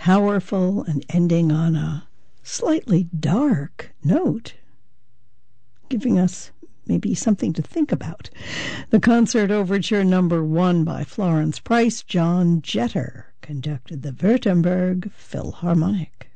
powerful and ending on a slightly dark note, giving us maybe something to think about. The Concert Overture No. 1 by Florence Price. John Jetter conducted the Württemberg Philharmonic.